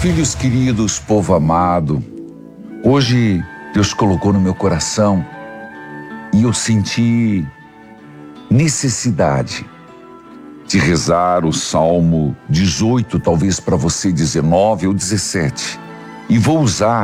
filhos queridos, povo amado, hoje Deus colocou no meu coração e eu senti necessidade de rezar o Salmo 18, talvez para você 19 ou 17. E vou usar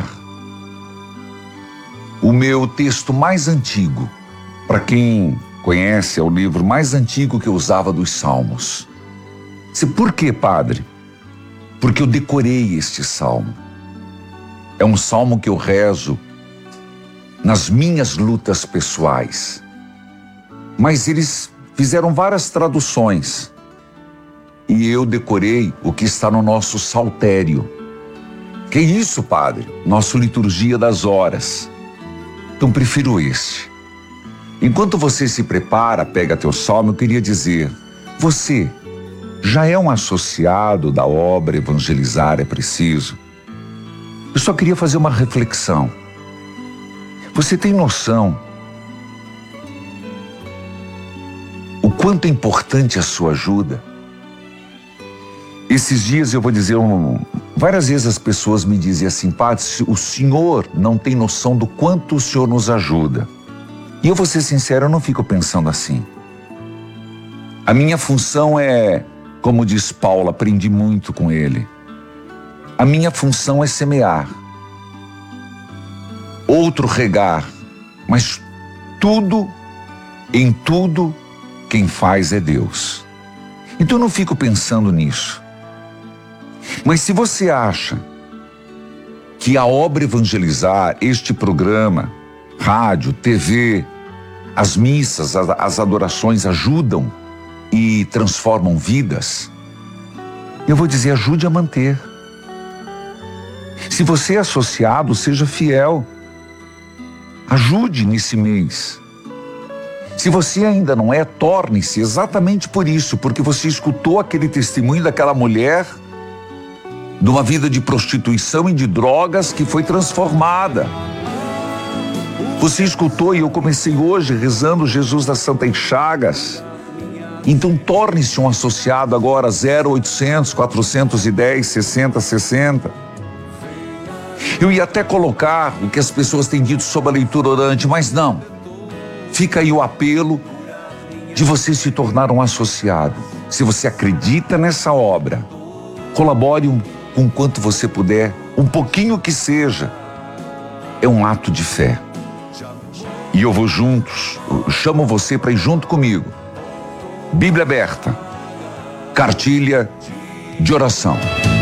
o meu texto mais antigo. Para quem conhece, é o livro mais antigo que eu usava dos Salmos. Por quê, padre? Porque eu decorei este salmo. É um salmo que eu rezo nas minhas lutas pessoais. Mas eles fizeram várias traduções. E eu decorei o que está no nosso saltério. Que isso, padre? Nossa liturgia das horas. Então prefiro este. Enquanto você se prepara, pega teu salmo, eu queria dizer, você já é um associado da obra Evangelizar é Preciso? Eu só queria fazer uma reflexão. Você tem noção o quanto é importante a sua ajuda? Esses dias eu vou dizer, várias vezes as pessoas me dizem assim, padre, o senhor não tem noção do quanto o senhor nos ajuda. E eu vou ser sincero, eu não fico pensando assim. A minha função é, como diz Paulo, aprendi muito com ele. A minha função é semear, outro regar, mas em tudo, quem faz é Deus. Então eu não fico pensando nisso. Mas se você acha que a obra Evangelizar, este programa, rádio, TV, as missas, as adorações ajudam e transformam vidas, eu vou dizer, ajude a manter. Se você é associado, seja fiel. Ajude nesse mês. Se você ainda não é, torne-se exatamente por isso, porque você escutou aquele testemunho daquela mulher de uma vida de prostituição e de drogas que foi transformada. Você escutou e eu comecei hoje rezando Jesus das Santas Chagas. Então torne-se um associado agora, 0800 410 60 60. Eu ia até colocar o que as pessoas têm dito sobre a leitura orante, mas não. Fica aí o apelo de você se tornar um associado. Se você acredita nessa obra, colabore com quanto você puder, um pouquinho que seja. É um ato de fé. E eu vou juntos, eu chamo você para ir junto comigo. Bíblia aberta, cartilha de oração.